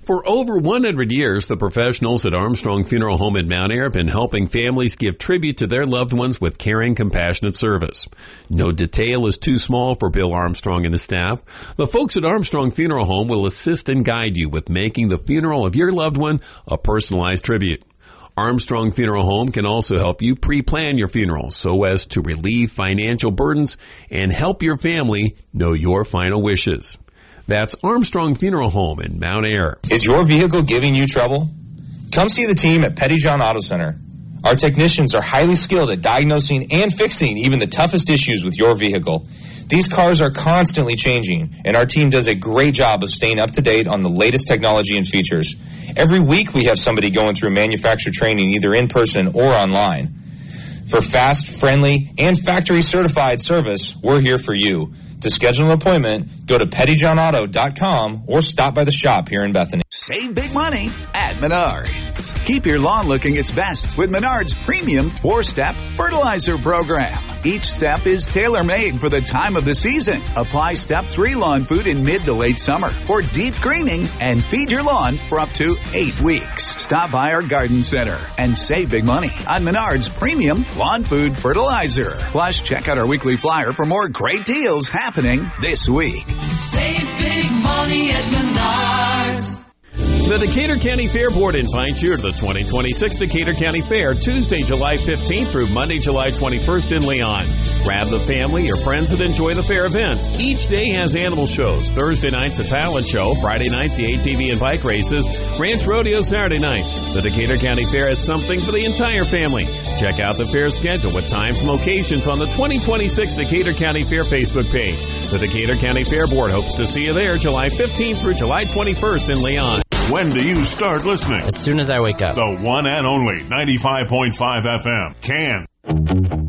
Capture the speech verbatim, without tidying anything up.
For over one hundred years, the professionals at Armstrong Funeral Home in Mount Ayr have been helping families give tribute to their loved ones with caring, compassionate service. No detail is too small for Bill Armstrong and his staff. The folks at Armstrong Funeral Home will assist and guide you with making the funeral of your loved one a personalized tribute. Armstrong Funeral Home can also help you pre-plan your funeral so as to relieve financial burdens and help your family know your final wishes. That's Armstrong Funeral Home in Mount Ayr. Is your vehicle giving you trouble? Come see the team at Pettyjohn Auto Center. Our technicians are highly skilled at diagnosing and fixing even the toughest issues with your vehicle. These cars are constantly changing, and our team does a great job of staying up to date on the latest technology and features. Every week we have somebody going through manufacturer training either in person or online. For fast, friendly, and factory-certified service, we're here for you. To schedule an appointment, go to pettyjohn auto dot com or stop by the shop here in Bethany. Save big money at Menards. Keep your lawn looking its best with Menards Premium four-step fertilizer program. Each step is tailor-made for the time of the season. Apply Step three lawn food in mid to late summer for deep greening and feed your lawn for up to eight weeks. Stop by our garden center and save big money on Menards Premium Lawn Food Fertilizer. Plus, check out our weekly flyer for more great deals happening this week. Save big money at Menards. The Decatur County Fair Board invites you to the twenty twenty-six Decatur County Fair, Tuesday, July fifteenth through Monday, July twenty-first in Leon. Grab the family, your friends, and enjoy the fair events. Each day has animal shows. Thursday night's a talent show. Friday night's the A T V and bike races. Ranch rodeo Saturday night. The Decatur County Fair has something for the entire family. Check out the fair schedule with times and locations on the twenty twenty-six Decatur County Fair Facebook page. The Decatur County Fair Board hopes to see you there July fifteenth through July twenty-first in Leon. When do you start listening? As soon as I wake up. The one and only ninety-five point five F M. Can.